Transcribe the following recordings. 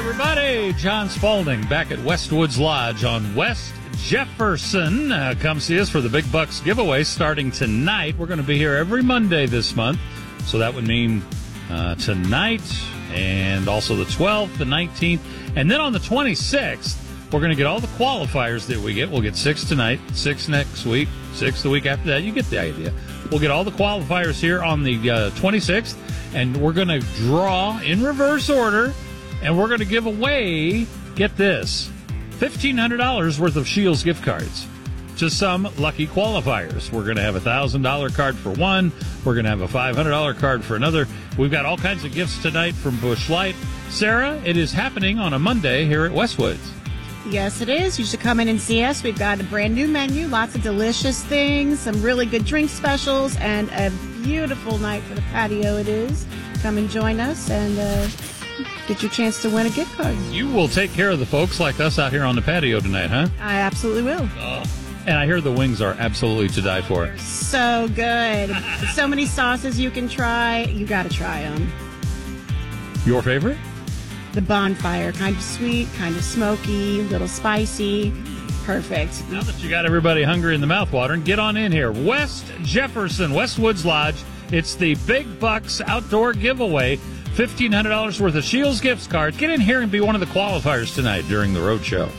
everybody. John Spaulding back at Westwoods Lodge on West Jefferson. Come see us for the Big Bucks giveaway starting tonight. We're going to be here every Monday this month. So that would mean tonight and also the 12th, the 19th. And then on the 26th, we're going to get all the qualifiers that we get. We'll get 6 tonight, 6 next week, 6 the week after that. You get the idea. We'll get all the qualifiers here on the 26th. And we're going to draw in reverse order. And we're going to give away, get this, $1,500 worth of Scheels gift cards to some lucky qualifiers. We're going to have a $1,000 card for one. We're going to have a $500 card for another. We've got all kinds of gifts tonight from Busch Light. Sarah, it is happening on a Monday here at Westwoods. Yes, it is. You should come in and see us. We've got a brand new menu, lots of delicious things, some really good drink specials, and a beautiful night for the patio it is. Come and join us and get your chance to win a gift card. You will take care of the folks like us out here on the patio tonight, huh? I absolutely will. And I hear the wings are absolutely to die for. So good. So many sauces you can try. You got to try them. Your favorite? The bonfire. Kind of sweet, kind of smoky, a little spicy. Perfect. Now that you got everybody hungry in the mouth watering, get on in here. West Jefferson, Westwoods Lodge. It's the Big Bucks outdoor giveaway. $1,500 worth of Scheels gift cards. Get in here and be one of the qualifiers tonight during the road show.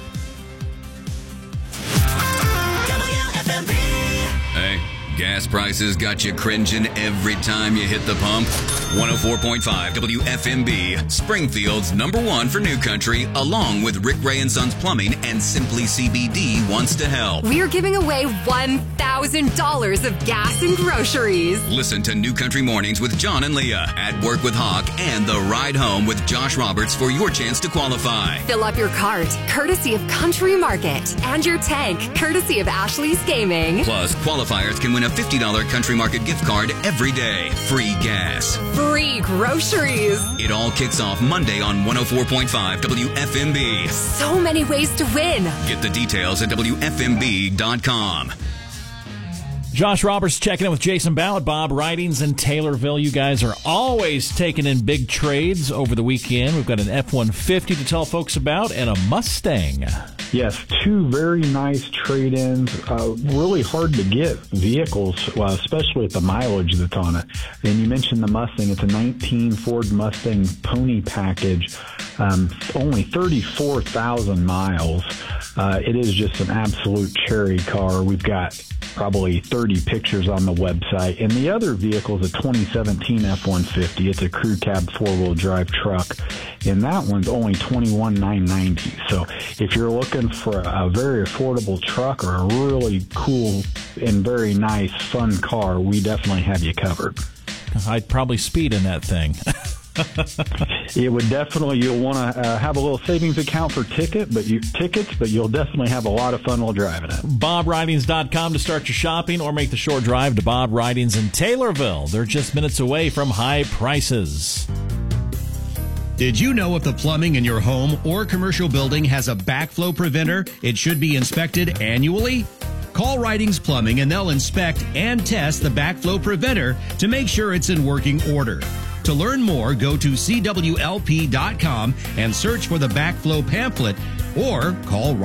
Hey, gas prices got you cringing every time you hit the pump? 104.5 WFMB, Springfield's #1 for New Country, along with Rick Ray and Sons Plumbing and Simply CBD wants to help. We're giving away $1,000 of gas and groceries. Listen to New Country Mornings with John and Leah, At Work with Hawk, and The Ride Home with Josh Roberts for your chance to qualify. Fill up your cart, courtesy of Country Market, and your tank, courtesy of Ashley's Gaming. Plus, qualifiers can win a $50 Country Market gift card every day. Free gas. Free groceries. It all kicks off Monday on 104.5 WFMB. So many ways to win. Get the details at WFMB.com. Josh Roberts checking in with Jason Ballard, Bob Ridings in Taylorville. You guys are always taking in big trades over the weekend. We've got an F-150 to tell folks about and a Mustang. Yes, 2 very nice trade-ins, really hard to get vehicles, especially with the mileage that's on it. And you mentioned the Mustang. It's a 19 Ford Mustang Pony package, only 34,000 miles. It is just an absolute cherry car. We've got probably 30 pictures on the website. And the other vehicle is a 2017 F-150. It's a crew cab 4-wheel drive truck. And that one's only $21,990. So if you're looking for a very affordable truck or a really cool and very nice, fun car, we definitely have you covered. I'd probably speed in that thing. It would definitely, you'll want to have a little savings account for tickets, but you'll definitely have a lot of fun while driving it. BobRidings.com to start your shopping or make the short drive to Bob Ridings in Taylorville. They're just minutes away from high prices. Did you know if the plumbing in your home or commercial building has a backflow preventer, it should be inspected annually? Call Ridings Plumbing and they'll inspect and test the backflow preventer to make sure it's in working order. To learn more, go to CWLP.com and search for the backflow pamphlet or call